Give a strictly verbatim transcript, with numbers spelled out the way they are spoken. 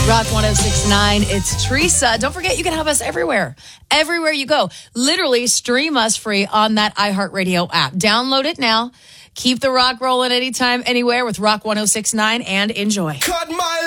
Rock one oh six point nine. It's Teresa. Don't forget, you can have us everywhere. Everywhere you go. Literally stream us free on that iHeartRadio app. Download it now. Keep the rock rolling anytime, anywhere with Rock one oh six point nine and enjoy. Cut my